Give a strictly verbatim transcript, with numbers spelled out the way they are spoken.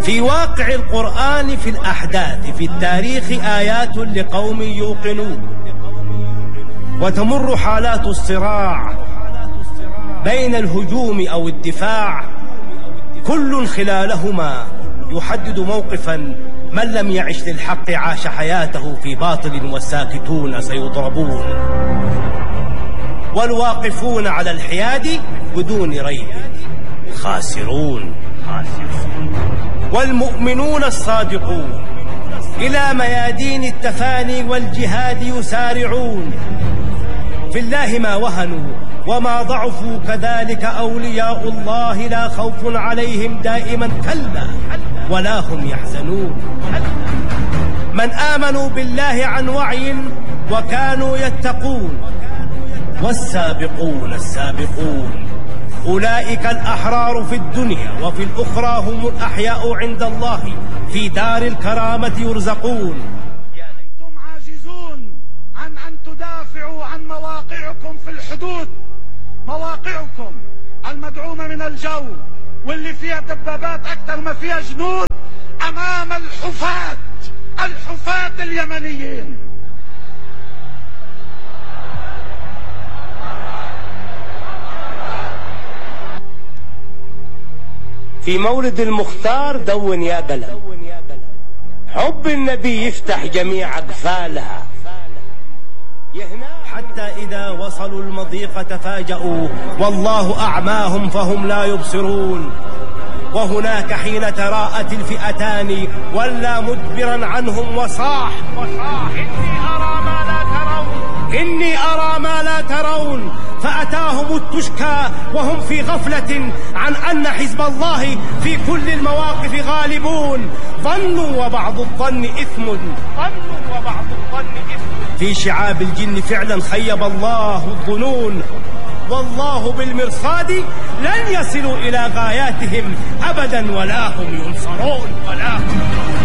في واقع القرآن، في الأحداث، في التاريخ آيات لقوم يوقنون. وتمر حالات الصراع بين الهجوم أو الدفاع، كل خلالهما يحدد موقفا من لم يعش للحق عاش حياته في باطل، والساكتون سيضربون، والواقفون على الحياد بدون ريب خاسرون. والمؤمنون الصادقون إلى ميادين التفاني والجهاد يسارعون، في الله ما وهنوا وما ضعفوا، كذلك أولياء الله لا خوف عليهم دائما كلا ولا هم يحزنون. من آمنوا بالله عن وعي وكانوا يتقون، والسابقون السابقون أولئك الأحرار في الدنيا، وفي الأخرى هم الأحياء عند الله في دار الكرامة يرزقون. أنتم عاجزون عن أن تدافعوا عن مواقعكم في الحدود، مواقعكم المدعومة من الجو واللي فيها دبابات أكثر ما فيها جنود، أمام الحفاة الحفاة اليمنيين. في مولد المختار دون يا بلد، حب النبي يفتح جميع أقفالها، حتى إذا وصلوا المضيق تفاجؤوا والله أعماهم فهم لا يبصرون. وهناك حين تراءت الفئتان ولى مدبرا عنهم وصاح وصاح إني أرى ما لا ترون، إني أرى ما لا ترون. فأتاهم التشكى وهم في غفلة عن أن حزب الله في كل المواقف غالبون. ظنوا وبعض الظن إثم، ظنوا وبعض الظن إثم. في شعاب الجن فعلا خيب الله الظنون، والله بالمرصاد لن يصلوا إلى غاياتهم أبدا ولا هم ينصرون ولا هم